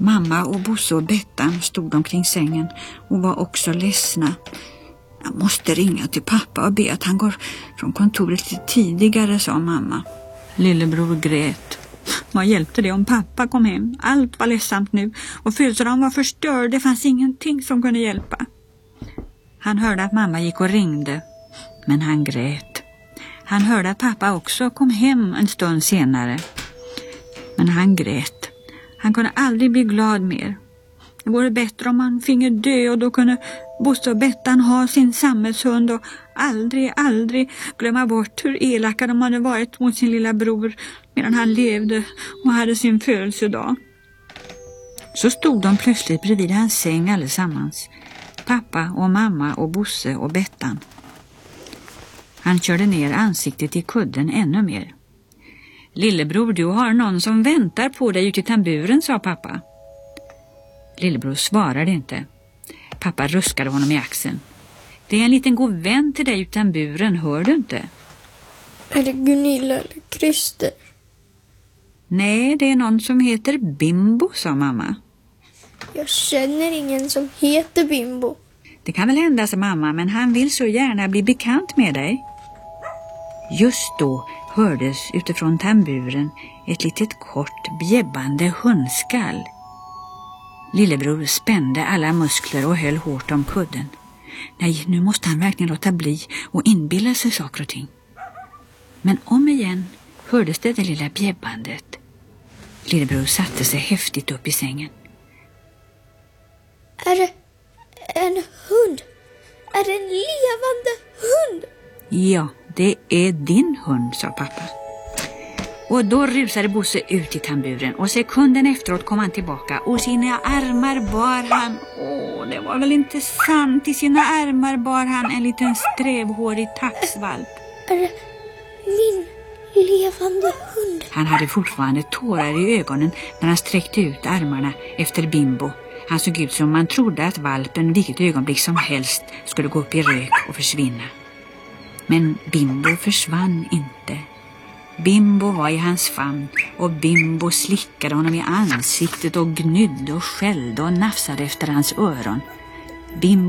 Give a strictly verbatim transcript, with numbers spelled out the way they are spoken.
Mamma och Bosse och Bettan stod omkring sängen och var också ledsna. Jag måste ringa till pappa och be att han går från kontoret lite tidigare, sa mamma. Lillebror grät. Vad hjälpte det om pappa kom hem? Allt var ledsamt nu och födelsedagen var förstörd. Det fanns ingenting som kunde hjälpa. Han hörde att mamma gick och ringde, men han grät. Han hörde att pappa också kom hem en stund senare, men han grät. Han kunde aldrig bli glad mer. Det vore bättre om han finge dö och då kunde Bosse och Bettan ha sin sammetshund och aldrig, aldrig glömma bort hur elaka de hade varit mot sin lilla bror medan han levde och hade sin födelsedag. Så stod de plötsligt bredvid hans säng allesammans. Pappa och mamma och Bosse och Bettan. Han körde ner ansiktet i kudden ännu mer. Lillebror, du har någon som väntar på dig ute i tamburen, sa pappa. Lillebror svarade inte. Pappa ruskade honom i axeln. Det är en liten god vän till dig ute i tamburen, hör du inte? Är det Gunilla eller Christer? Nej, det är någon som heter Bimbo, sa mamma. Jag känner ingen som heter Bimbo. Det kan väl hända, sa mamma, men han vill så gärna bli bekant med dig. Just då hördes utifrån tamburen ett litet kort bjäbbande hundskall. Lillebror spände alla muskler och höll hårt om kudden. Nej, nu måste han verkligen låta bli och inbilla sig saker och ting. Men om igen hördes det det lilla bjäbbandet. Lillebror satte sig häftigt upp i sängen. Är det en hund? Är det en levande hund? Ja, det är din hund, sa pappa. Och då rusade Bosse ut i tamburen och sekunden efteråt kom han tillbaka och sina armar bar han. Åh, det var väl inte sant. I sina armar bar han en liten strävhårig taxvalp. Är det min levande hund? Han hade fortfarande tårar i ögonen när han sträckte ut armarna efter Bimbo. Han såg ut som man trodde att valpen vilket ögonblick som helst skulle gå upp i rök och försvinna. Men Bimbo försvann inte. Bimbo var i hans famn och Bimbo slickade honom i ansiktet och gnydde och skällde och nafsade efter hans öron. Bimbo